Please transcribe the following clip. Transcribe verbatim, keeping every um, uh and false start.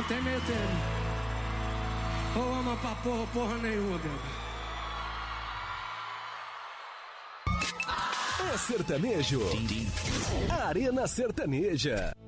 tem meio termo. Ou ama pra porra, porra nenhuma, bebê. É sertanejo. Arena Sertaneja.